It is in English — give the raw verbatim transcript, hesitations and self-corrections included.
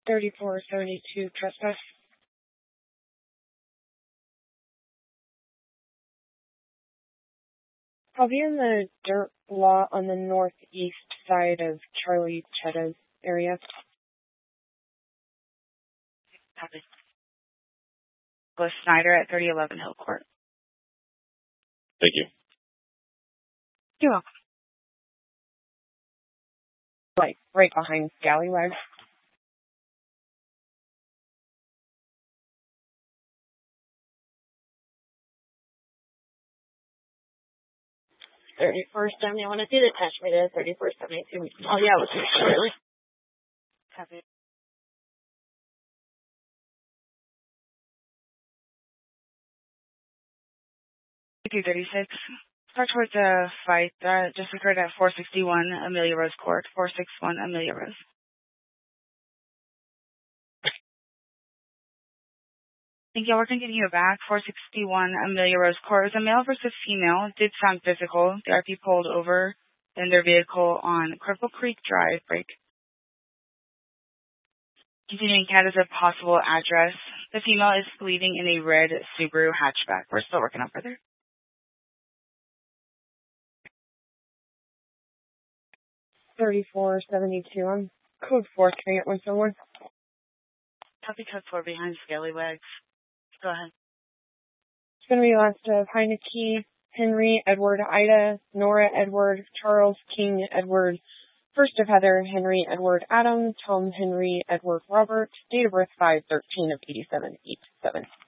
thirty-four seventy-two trespass. I'll be in the dirt lot on the northeast side of Charlie Chetta's area. Copy. Bliss Snyder at thirty eleven Hill Court. Thank you. You're welcome. Like, right behind Scallywag. thirty-first, um, you want to do the test for the thirty-four seventy-two? Oh, yeah, let's do it shortly. Copy. two thirty-six. Start towards the fight that just occurred at four sixty-one Amelia Rose Court. four sixty-one Amelia Rose. Thank you. We're going to get you back. four sixty-one Amelia Rose Court. It was a male versus female. It did sound physical. The R P pulled over in their vehicle on Cripple Creek Drive break. Continuing CAT as a possible address. The female is leaving in a red Subaru hatchback. We're still working on further. thirty-four seventy-two. I'm code four. Can I get one someone? Copy code four behind Scallywags. Go ahead. It's going to be last of Heineke, Henry, Edward, Ida, Nora, Edward, Charles, King, Edward, first of Heather, Henry, Edward, Adam, Tom, Henry, Edward, Robert, date of birth five thirteen of eighty-seven, eight seven.